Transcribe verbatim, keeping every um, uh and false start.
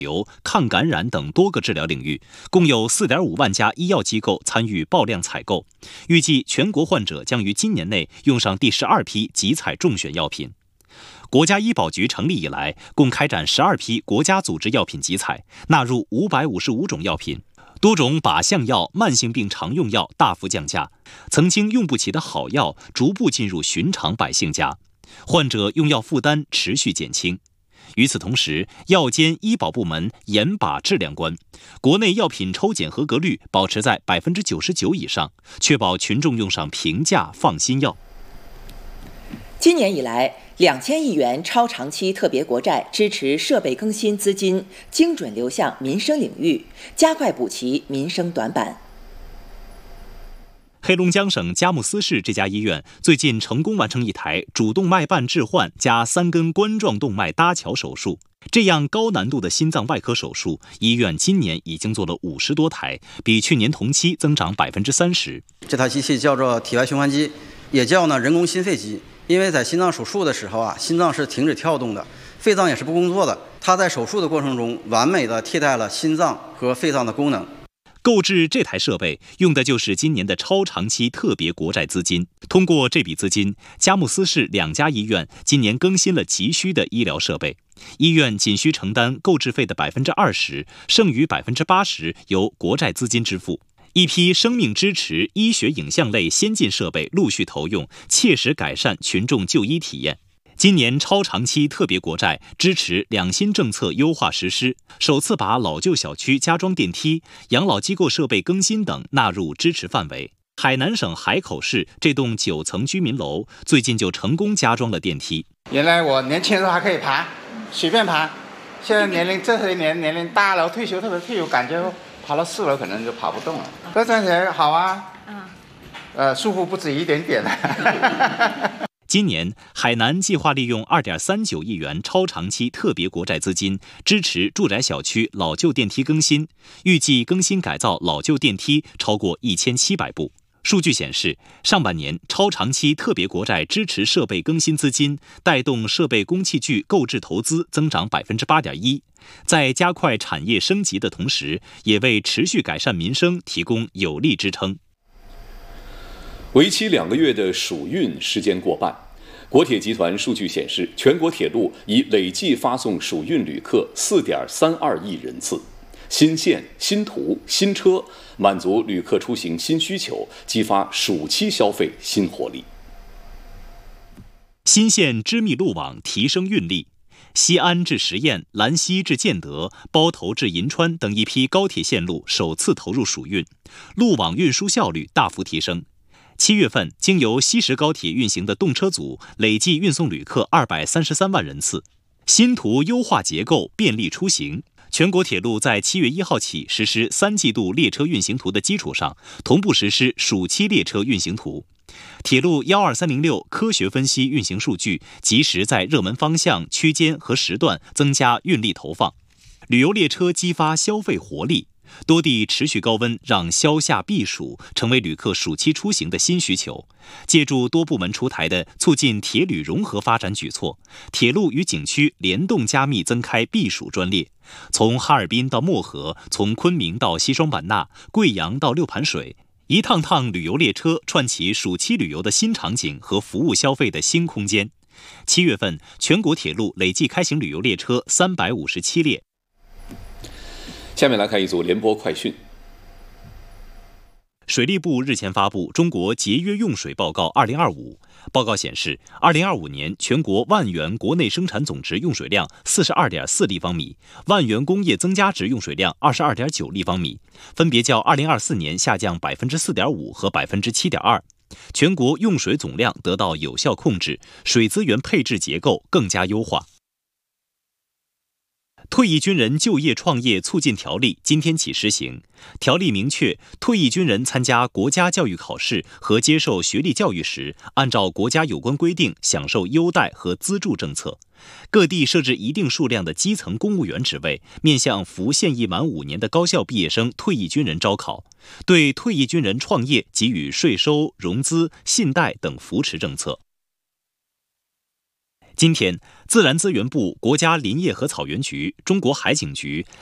瘤、抗感染等多个治疗领域，共有 四点五万家医药机构参与爆量采购。预计全国患者将于今年内用上第十二批集采中选药品。国家医保局成立以来，共开展十二批国家组织药品集采，纳入五百五十五种药品，多种靶向药、慢性病常用药大幅降价，曾经用不起的好药逐步进入寻常百姓家，患者用药负担持续减轻。与此同时，药监医保部门严把质量关，国内药品抽检合格率保持在 百分之九十九 以上，确保群众用上平价放心药。 今年以来，两千亿元超长期特别国债支持设备更新资金精准流向民生领域，加快补齐民生短板。 黑龙江省佳木斯市这家医院最近成功完成一台主动脉瓣置换加三根冠状动脉搭桥手术。这样高难度的心脏外科手术，医院今年已经做了五十多台，比去年同期增长百分之三十。 这台机器叫做体外循环机，也叫呢人工心肺机。因为在心脏手术的时候啊，心脏是停止跳动的，肺脏也是不工作的。它在手术的过程中，完美的替代了心脏和肺脏的功能。 购置这台设备用的就是今年的超长期特别国债资金。通过这笔资金，佳木斯市两家医院今年更新了急需的医疗设备，医院仅需承担购置费的 百分之二十， 剩余 百分之八十 由国债资金支付。一批生命支持医学影像类先进设备陆续投用，切实改善群众就医体验。今年超长期特别国债支持两新政策优化实施，首次把老旧小区加装电梯、养老机构设备更新等纳入支持范围。海南省海口市这栋九层居民楼最近就成功加装了电梯。 原来我年轻的时候还可以爬，随便爬，现在年龄这些年年龄大了，退休特别退休，感觉爬到四楼可能就爬不动了。这赚钱好啊，嗯，呃，舒服不止一点点。 今年，海南计划利用 二点三九亿元超长期特别国债资金，支持住宅小区老旧电梯更新，预计更新改造老旧电梯超过一千七百部。数据显示，上半年超长期特别国债支持设备更新资金带动设备工器具购置投资增长 百分之八点一， 在加快产业升级的同时，也为持续改善民生提供有力支撑。 为期两个月的暑运时间过半，国铁集团数据显示，全国铁路已累计发送暑运旅客 四点三二亿人次。新线、新途、新车，满足旅客出行新需求，激发暑期消费新活力。 新线织密路网提升运力，西安至十堰、兰溪至建德、包头至银川等一批高铁线路首次投入暑运，路网运输效率大幅提升。七月份，经由西石高铁运行的动车组累计运送旅客二百三十三万人次。新途优化结构，便利出行。全国铁路在七月一号起实施三季度列车运行图的基础上，同步实施暑期列车运行图。铁路一二三零六科学分析运行数据，及时在热门方向、区间和时段增加运力投放。旅游列车激发消费活力。多地持续高温，让消夏避暑成为旅客暑期出行的新需求。借助多部门出台的促进铁旅融合发展举措，铁路与景区联动加密增开避暑专列。从哈尔滨到漠河，从昆明到西双版纳，贵阳到六盘水，一趟趟旅游列车串起暑期旅游的新场景和服务消费的新空间。七月份，全国铁路累计开行旅游列车三百五十七列。 下面来看一组联播快讯。 水利部日前发布《中国节约用水报告二零二五》，报告显示，二零二五年全国万元国内生产总值用水量 四十二点四立方米，万元工业增加值用水量 二十二点九立方米，分别较二零二四年下降 百分之四点五 和 百分之七点二。全国用水总量得到有效控制，水资源配置结构更加优化。退役军人就业创业促进条例今天起施行。条例明确，退役军人参加国家教育考试和接受学历教育时，按照国家有关规定享受优待和资助政策。各地设置一定数量的基层公务员职位，面向服现役满五年的高校毕业生退役军人招考，对退役军人创业给予税收、融资、信贷等扶持政策。 今天，自然资源部、国家林业和草原局、中国海警局